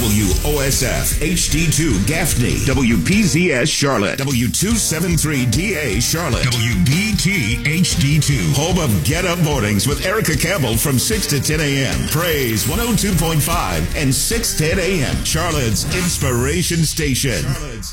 WOSF HD2 Gaffney, WPZS Charlotte, W273DA Charlotte, WBT HD2. Home of Get Up Mornings with Erica Campbell from 6 to 10 a.m. Praise 102.5 and 6:10 a.m. Charlotte's Inspiration Station.